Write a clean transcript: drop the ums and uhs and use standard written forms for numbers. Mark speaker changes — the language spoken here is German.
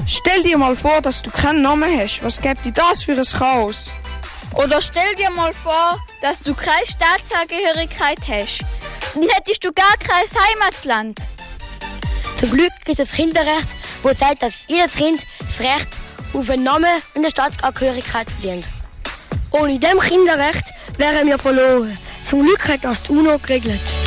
Speaker 1: Stell dir mal vor, dass du keinen Namen hast. Was gibt dir das für ein Chaos?
Speaker 2: Oder stell dir mal vor, dass du keine Staatsangehörigkeit hast. Dann hättest du gar kein Heimatland.
Speaker 3: Zum Glück gibt es das Kinderrecht, das sagt, dass jedes Kind das Recht auf einen Namen und eine Staatsangehörigkeit verdient. Ohne dem Kinderrecht wären wir verloren. Zum Glück hat das die UNO geregelt.